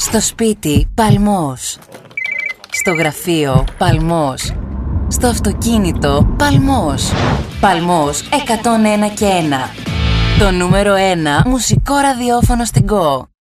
Στο σπίτι, παλμός. Στο γραφείο, παλμός. Στο αυτοκίνητο, παλμός. Παλμός 101 και 1. Το νούμερο 1 μουσικό ραδιόφωνο στην Go.